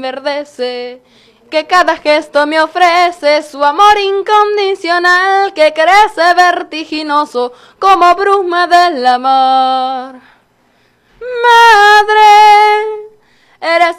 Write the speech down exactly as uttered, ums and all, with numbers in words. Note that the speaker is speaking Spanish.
Verdece, que cada gesto me ofrece su amor incondicional que crece vertiginoso como bruma del mar.